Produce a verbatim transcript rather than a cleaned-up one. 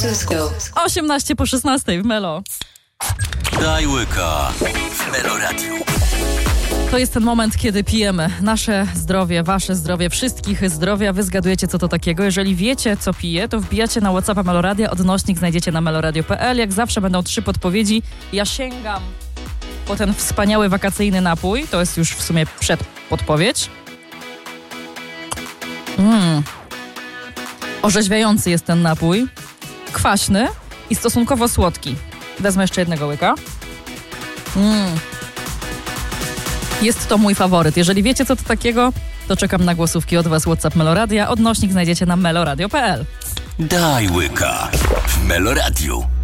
osiemnaście po szesnastej w Melo. Daj łyka w Melo Radio. To jest ten moment, kiedy pijemy nasze zdrowie, wasze zdrowie, wszystkich zdrowia. Wy zgadujecie, co to takiego. Jeżeli wiecie, co pije, to wbijacie na WhatsAppa Meloradia. Odnośnik znajdziecie na meloradio kropka p l. Jak zawsze będą trzy podpowiedzi. Ja sięgam po ten wspaniały wakacyjny napój. To jest już w sumie przedpodpowiedź. Mmm. Orzeźwiający jest ten napój. Kwaśny i stosunkowo słodki. Wezmę jeszcze jednego łyka. Mmm. Jest to mój faworyt. Jeżeli wiecie, co to takiego, to czekam na głosówki od was. WhatsApp Meloradia. Odnośnik znajdziecie na meloradio kropka p l. Daj łyka w Melo Radio.